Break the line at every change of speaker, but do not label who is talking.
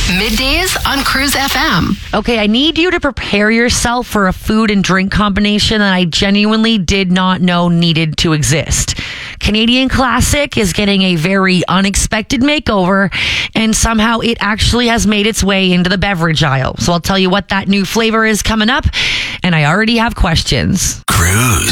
Middays on Cruise FM.
Okay, I need you to prepare yourself for a food and drink combination that I genuinely did not know needed to exist. Canadian Classic is getting a very unexpected makeover, and somehow it actually has made its way into the beverage aisle. So I'll tell you what that new flavor is coming up, and I already have questions.
Cruise.